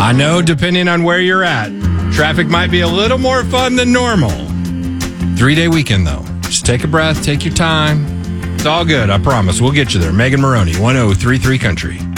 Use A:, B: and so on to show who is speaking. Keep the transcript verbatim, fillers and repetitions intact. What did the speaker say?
A: I know, depending on where you're at, traffic might be a little more fun than normal. Three-day weekend, though. Just take a breath, take your time. It's all good, I promise. We'll get you there. Megan Maroney, one oh three three Country.